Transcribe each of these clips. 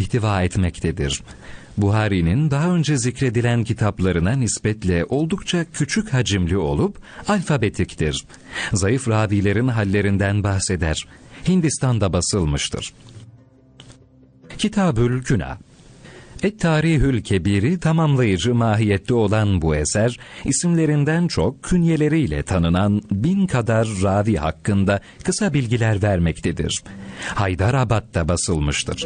ihtiva etmektedir. Buhari'nin daha önce zikredilen kitaplarına nispetle oldukça küçük hacimli olup alfabetiktir. Zayıf ravilerin hallerinden bahseder. Hindistan'da basılmıştır. Kitab-ül Künâh. Et-Tarihül Kebir'i tamamlayıcı mahiyette olan bu eser, isimlerinden çok künyeleriyle tanınan 1000 kadar ravi hakkında kısa bilgiler vermektedir. Haydarabad'da basılmıştır.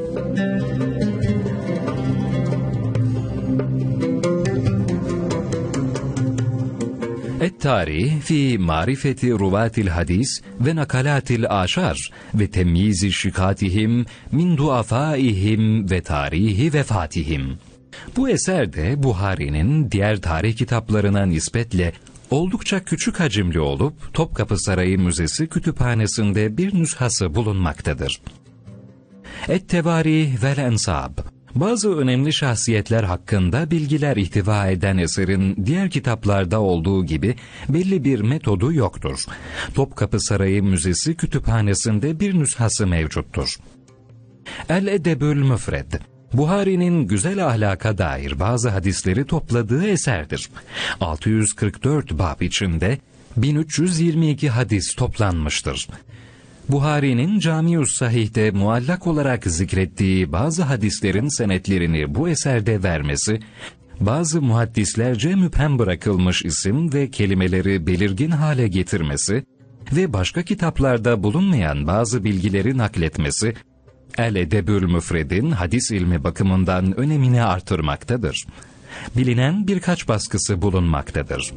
Et-Tarih fi marifeti ruvatil hadis ve nakalatil aşar ve temyizi şikatihim min duafaihim ve tarihi vefatihim. Bu eser de Buhari'nin diğer tarih kitaplarına nispetle oldukça küçük hacimli olup Topkapı Sarayı Müzesi kütüphanesinde bir nüshası bulunmaktadır. Et-Tevarih vel Ensab. Bazı önemli şahsiyetler hakkında bilgiler ihtiva eden eserin diğer kitaplarda olduğu gibi belli bir metodu yoktur. Topkapı Sarayı Müzesi kütüphanesinde bir nüshası mevcuttur. El-Edebül Müfred. Buhari'nin güzel ahlaka dair bazı hadisleri topladığı eserdir. 644 bab içinde 1322 hadis toplanmıştır. Buhari'nin Cami-us Sahih'te muallak olarak zikrettiği bazı hadislerin senetlerini bu eserde vermesi, bazı muhaddislerce müphem bırakılmış isim ve kelimeleri belirgin hale getirmesi ve başka kitaplarda bulunmayan bazı bilgileri nakletmesi, El-Edebül Müfred'in hadis ilmi bakımından önemini artırmaktadır. Bilinen birkaç baskısı bulunmaktadır.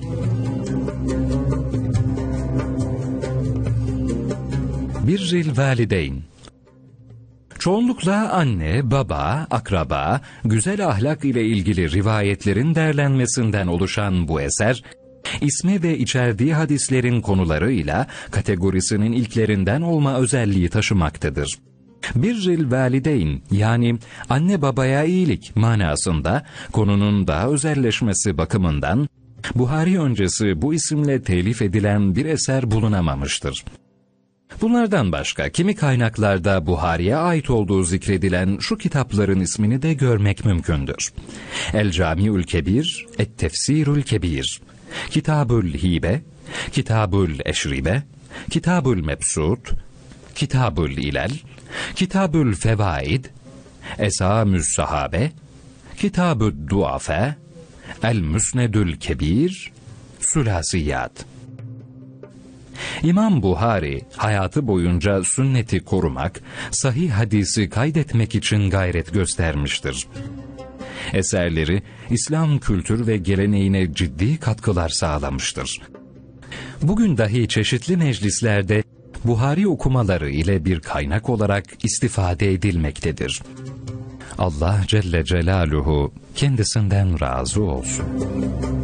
Birril valideyn. Çoğunlukla anne, baba, akraba, güzel ahlak ile ilgili rivayetlerin derlenmesinden oluşan bu eser, ismi ve içerdiği hadislerin konularıyla kategorisinin ilklerinden olma özelliği taşımaktadır. Birril valideyn yani anne babaya iyilik manasında konunun daha özelleşmesi bakımından Buhari öncesi bu isimle telif edilen bir eser bulunamamıştır. Bunlardan başka kimi kaynaklarda Buhari'ye ait olduğu zikredilen şu kitapların ismini de görmek mümkündür. El-Cami'ül Kebir, Et-Tefsirül Kebir, Kitabül Hibe, Kitabül Eşribe, Kitabül Mebsut, Kitabül İlal, Kitabül Fevaid, Esamü's Sahabe, Kitabü'd Duafe, El-Müsnedül Kebir, Sülasiyat. İmam Buhari hayatı boyunca sünneti korumak, sahih hadisi kaydetmek için gayret göstermiştir. Eserleri İslam kültür ve geleneğine ciddi katkılar sağlamıştır. Bugün dahi çeşitli meclislerde Buhari okumaları ile bir kaynak olarak istifade edilmektedir. Allah Celle Celaluhu kendisinden razı olsun.